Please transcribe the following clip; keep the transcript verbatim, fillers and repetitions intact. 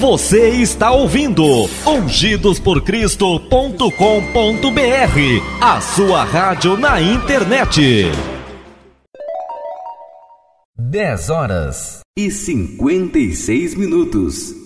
Você está ouvindo ungidos por cristo ponto com ponto b r, a sua rádio na internet. dez horas e cinquenta e seis minutos.